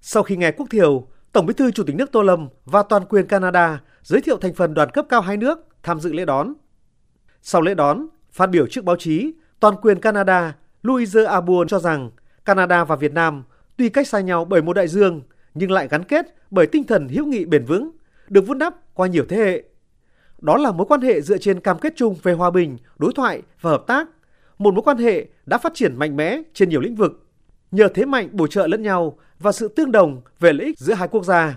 Sau khi nghe quốc thiều, Tổng Bí thư Chủ tịch nước Tô Lâm và toàn quyền Canada giới thiệu thành phần đoàn cấp cao hai nước tham dự lễ đón. Sau lễ đón, phát biểu trước báo chí, toàn quyền Canada Louise Arbour cho rằng Canada và Việt Nam tuy cách xa nhau bởi một đại dương nhưng lại gắn kết bởi tinh thần hữu nghị bền vững, được vun đắp qua nhiều thế hệ. Đó là mối quan hệ dựa trên cam kết chung về hòa bình, đối thoại và hợp tác, một mối quan hệ đã phát triển mạnh mẽ trên nhiều lĩnh vực, nhờ thế mạnh bổ trợ lẫn nhau và sự tương đồng về lợi ích giữa hai quốc gia.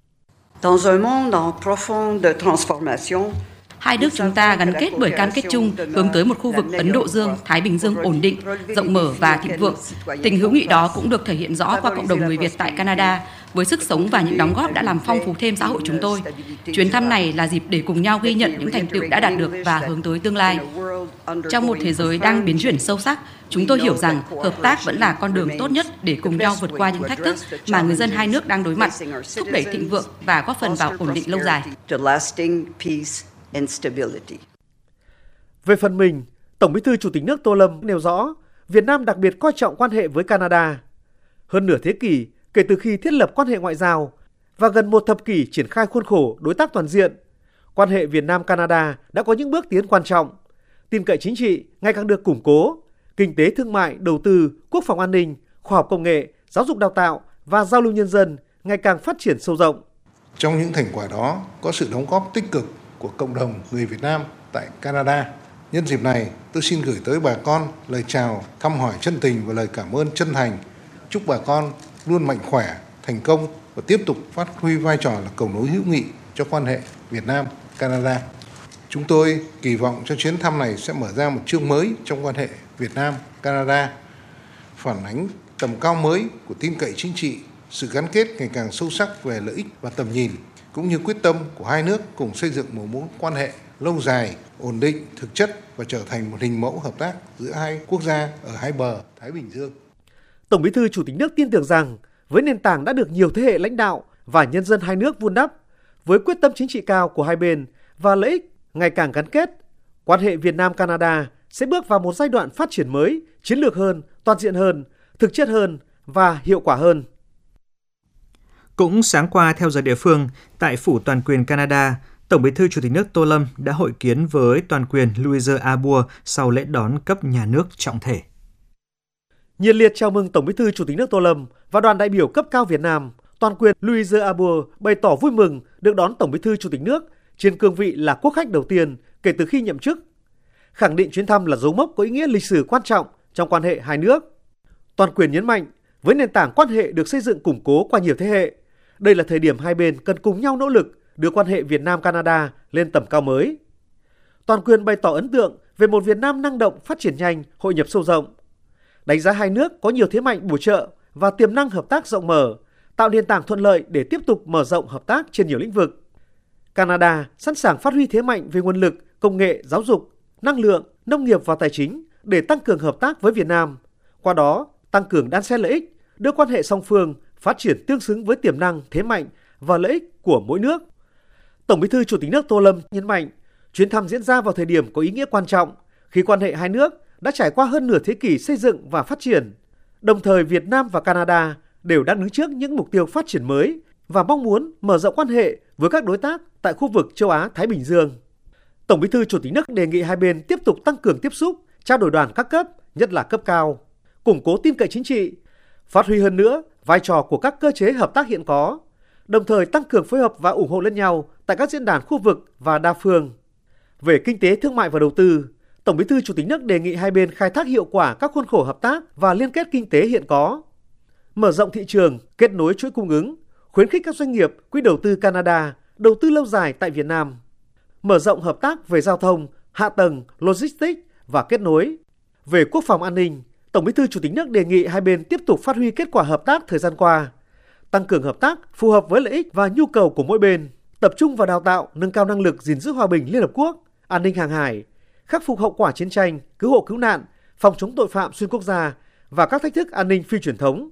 Hai nước chúng ta gắn kết bởi cam kết chung hướng tới một khu vực Ấn Độ Dương, Thái Bình Dương ổn định, rộng mở và thịnh vượng. Tình hữu nghị đó cũng được thể hiện rõ qua cộng đồng người Việt tại Canada, với sức sống và những đóng góp đã làm phong phú thêm xã hội chúng tôi. Chuyến thăm này là dịp để cùng nhau ghi nhận những thành tựu đã đạt được và hướng tới tương lai. Trong một thế giới đang biến chuyển sâu sắc, chúng tôi hiểu rằng hợp tác vẫn là con đường tốt nhất để cùng nhau vượt qua những thách thức mà người dân hai nước đang đối mặt, thúc đẩy thịnh vượng và góp phần vào ổn định lâu dài. Về phần mình, Tổng Bí thư Chủ tịch nước Tô Lâm nêu rõ, Việt Nam đặc biệt coi trọng quan hệ với Canada. Hơn nửa thế kỷ kể từ khi thiết lập quan hệ ngoại giao và gần một thập kỷ triển khai khuôn khổ đối tác toàn diện, quan hệ Việt Nam-Canada đã có những bước tiến quan trọng. Tin cậy chính trị ngày càng được củng cố, kinh tế thương mại, đầu tư, quốc phòng an ninh, khoa học công nghệ, giáo dục đào tạo và giao lưu nhân dân ngày càng phát triển sâu rộng. Trong những thành quả đó có sự đóng góp tích cực của cộng đồng người Việt Nam tại Canada. Nhân dịp này, tôi xin gửi tới bà con lời chào, thăm hỏi chân tình và lời cảm ơn chân thành. Chúc bà con luôn mạnh khỏe, thành công và tiếp tục phát huy vai trò là cầu nối hữu nghị cho quan hệ Việt Nam-Canada. Chúng tôi kỳ vọng cho chuyến thăm này sẽ mở ra một chương mới trong quan hệ Việt Nam-Canada, phản ánh tầm cao mới của tin cậy chính trị, sự gắn kết ngày càng sâu sắc về lợi ích và tầm nhìn, cũng như quyết tâm của hai nước cùng xây dựng một mối quan hệ lâu dài, ổn định, thực chất và trở thành một hình mẫu hợp tác giữa hai quốc gia ở hai bờ Thái Bình Dương. Tổng Bí thư Chủ tịch nước tin tưởng rằng với nền tảng đã được nhiều thế hệ lãnh đạo và nhân dân hai nước vun đắp, với quyết tâm chính trị cao của hai bên và lợi ích ngày càng gắn kết, quan hệ Việt Nam-Canada sẽ bước vào một giai đoạn phát triển mới, chiến lược hơn, toàn diện hơn, thực chất hơn và hiệu quả hơn. Cũng sáng qua theo giờ địa phương, tại phủ toàn quyền Canada, Tổng Bí thư Chủ tịch nước Tô Lâm đã hội kiến với toàn quyền Louise Arbour sau lễ đón cấp nhà nước trọng thể. Nhiệt liệt chào mừng Tổng Bí thư Chủ tịch nước Tô Lâm và đoàn đại biểu cấp cao Việt Nam, toàn quyền Louise Arbour bày tỏ vui mừng được đón Tổng Bí thư Chủ tịch nước trên cương vị là quốc khách đầu tiên kể từ khi nhậm chức, khẳng định chuyến thăm là dấu mốc có ý nghĩa lịch sử quan trọng trong quan hệ hai nước. Toàn quyền nhấn mạnh, với nền tảng quan hệ được xây dựng củng cố qua nhiều thế hệ, đây là thời điểm hai bên cần cùng nhau nỗ lực đưa quan hệ Việt Nam-Canada lên tầm cao mới. Toàn quyền bày tỏ ấn tượng về một Việt Nam năng động, phát triển nhanh, hội nhập sâu rộng. Đánh giá hai nước có nhiều thế mạnh bổ trợ và tiềm năng hợp tác rộng mở, tạo nền tảng thuận lợi để tiếp tục mở rộng hợp tác trên nhiều lĩnh vực. Canada sẵn sàng phát huy thế mạnh về nguồn lực, công nghệ, giáo dục, năng lượng, nông nghiệp và tài chính để tăng cường hợp tác với Việt Nam. Qua đó, tăng cường đan xen lợi ích, đưa quan hệ song phương phát triển tương xứng với tiềm năng, thế mạnh và lợi ích của mỗi nước. Tổng Bí thư Chủ tịch nước Tô Lâm nhấn mạnh, chuyến thăm diễn ra vào thời điểm có ý nghĩa quan trọng khi quan hệ hai nước đã trải qua hơn nửa thế kỷ xây dựng và phát triển. Đồng thời Việt Nam và Canada đều đang đứng trước những mục tiêu phát triển mới và mong muốn mở rộng quan hệ với các đối tác tại khu vực châu Á-Thái Bình Dương. Tổng Bí thư Chủ tịch nước đề nghị hai bên tiếp tục tăng cường tiếp xúc, trao đổi đoàn các cấp, nhất là cấp cao, củng cố tin cậy chính trị, phát huy hơn nữa vai trò của các cơ chế hợp tác hiện có, đồng thời tăng cường phối hợp và ủng hộ lẫn nhau tại các diễn đàn khu vực và đa phương. Về kinh tế, thương mại và đầu tư, Tổng Bí thư Chủ tịch nước đề nghị hai bên khai thác hiệu quả các khuôn khổ hợp tác và liên kết kinh tế hiện có, mở rộng thị trường, kết nối chuỗi cung ứng, khuyến khích các doanh nghiệp, quỹ đầu tư Canada đầu tư lâu dài tại Việt Nam, mở rộng hợp tác về giao thông, hạ tầng, logistics và kết nối. Về quốc phòng an ninh, Tổng Bí thư Chủ tịch nước đề nghị hai bên tiếp tục phát huy kết quả hợp tác thời gian qua, tăng cường hợp tác phù hợp với lợi ích và nhu cầu của mỗi bên, tập trung vào đào tạo, nâng cao năng lực gìn giữ hòa bình Liên Hợp Quốc, an ninh hàng hải, khắc phục hậu quả chiến tranh, cứu hộ cứu nạn, phòng chống tội phạm xuyên quốc gia và các thách thức an ninh phi truyền thống.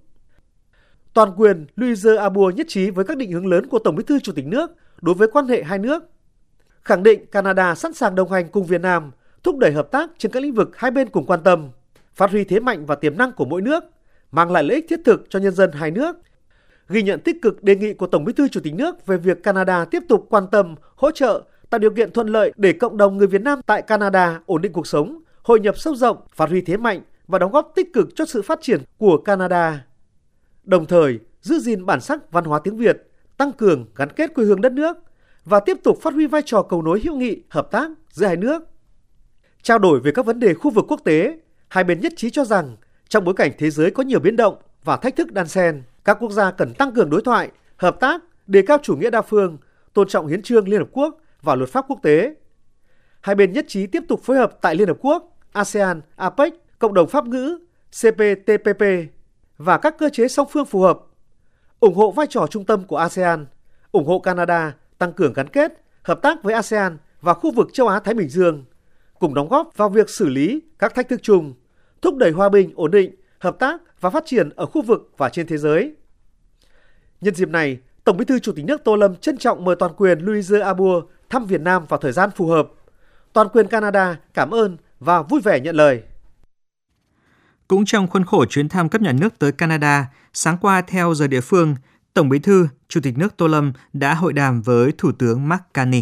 Toàn quyền Louise Arbour nhất trí với các định hướng lớn của Tổng Bí thư Chủ tịch nước đối với quan hệ hai nước, khẳng định Canada sẵn sàng đồng hành cùng Việt Nam, thúc đẩy hợp tác trên các lĩnh vực hai bên cùng quan tâm, phát huy thế mạnh và tiềm năng của mỗi nước, mang lại lợi ích thiết thực cho nhân dân hai nước. ghi nhận tích cực đề nghị của Tổng Bí thư Chủ tịch nước về việc Canada tiếp tục quan tâm, hỗ trợ, tạo điều kiện thuận lợi để cộng đồng người Việt Nam tại Canada ổn định cuộc sống, hội nhập sâu rộng, phát huy thế mạnh và đóng góp tích cực cho sự phát triển của Canada. Đồng thời, giữ gìn bản sắc văn hóa tiếng Việt, tăng cường gắn kết quê hương đất nước và tiếp tục phát huy vai trò cầu nối hữu nghị, hợp tác giữa hai nước. Trao đổi về các vấn đề khu vực quốc tế, hai bên nhất trí cho rằng trong bối cảnh thế giới có nhiều biến động và thách thức đan xen, các quốc gia cần tăng cường đối thoại, hợp tác, đề cao chủ nghĩa đa phương, tôn trọng hiến chương Liên Hợp Quốc và luật pháp quốc tế. Hai bên nhất trí tiếp tục phối hợp tại Liên Hợp Quốc, ASEAN, APEC, Cộng đồng Pháp ngữ, CPTPP và các cơ chế song phương phù hợp, ủng hộ vai trò trung tâm của ASEAN, ủng hộ Canada tăng cường gắn kết, hợp tác với ASEAN và khu vực châu Á-Thái Bình Dương, cùng đóng góp vào việc xử lý các thách thức chung, thúc đẩy hòa bình, ổn định, hợp tác và phát triển ở khu vực và trên thế giới. Nhân dịp này, Tổng Bí thư Chủ tịch nước Tô Lâm trân trọng mời toàn quyền Louis Arbour thăm Việt Nam vào thời gian phù hợp. Toàn quyền Canada cảm ơn và vui vẻ nhận lời. Cũng trong khuôn khổ chuyến thăm cấp nhà nước tới Canada, sáng qua theo giờ địa phương, Tổng Bí thư Chủ tịch nước Tô Lâm đã hội đàm với Thủ tướng Mark Carney.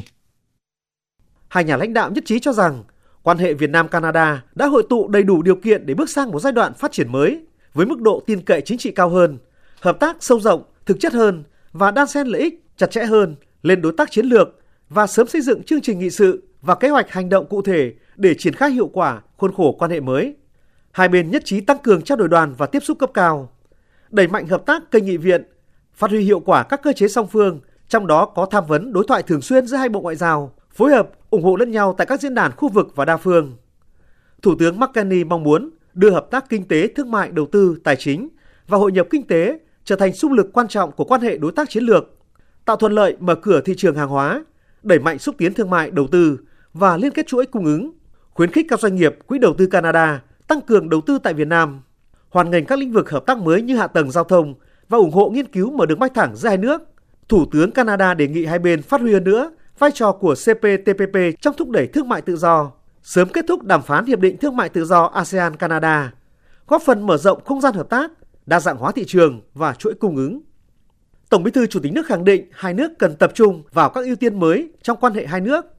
Hai nhà lãnh đạo nhất trí cho rằng quan hệ Việt Nam-Canada đã hội tụ đầy đủ điều kiện để bước sang một giai đoạn phát triển mới với mức độ tin cậy chính trị cao hơn, hợp tác sâu rộng, thực chất hơn và đan xen lợi ích chặt chẽ hơn lên đối tác chiến lược và sớm xây dựng chương trình nghị sự và kế hoạch hành động cụ thể để triển khai hiệu quả khuôn khổ quan hệ mới. Hai bên nhất trí tăng cường trao đổi đoàn và tiếp xúc cấp cao, đẩy mạnh hợp tác kênh nghị viện, phát huy hiệu quả các cơ chế song phương, trong đó có tham vấn đối thoại thường xuyên giữa hai bộ ngoại giao, phối hợp, ủng hộ lẫn nhau tại các diễn đàn khu vực và đa phương. Thủ tướng Mark Carney mong muốn đưa hợp tác kinh tế, thương mại, đầu tư, tài chính và hội nhập kinh tế trở thành xung lực quan trọng của quan hệ đối tác chiến lược, tạo thuận lợi mở cửa thị trường hàng hóa, đẩy mạnh xúc tiến thương mại, đầu tư và liên kết chuỗi cung ứng, khuyến khích các doanh nghiệp, quỹ đầu tư Canada tăng cường đầu tư tại Việt Nam, hoan nghênh các lĩnh vực hợp tác mới như hạ tầng giao thông và ủng hộ nghiên cứu mở đường bay thẳng giữa hai nước. Thủ tướng Canada đề nghị hai bên phát huy hơn nữa vai trò của CPTPP trong thúc đẩy thương mại tự do, sớm kết thúc đàm phán Hiệp định Thương mại Tự do ASEAN-Canada, góp phần mở rộng không gian hợp tác, đa dạng hóa thị trường và chuỗi cung ứng. Tổng Bí thư Chủ tịch nước khẳng định hai nước cần tập trung vào các ưu tiên mới trong quan hệ hai nước,